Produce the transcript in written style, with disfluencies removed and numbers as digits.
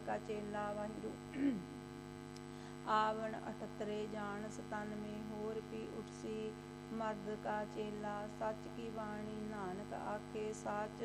ਕਾ ਚੇਲਾ ਵਾਹਿਗੁਰੂ। ਆਵਣ 78 ਜਾਣ 97 ਹੋਰ ਵੀ ਉਠਸੀ ਮਰਦ ਕਾ ਚੇਲਾ। ਸੱਚ ਕੀ ਬਾਣੀ ਨਾਨਕ ਆਖੇ, ਸਾਚ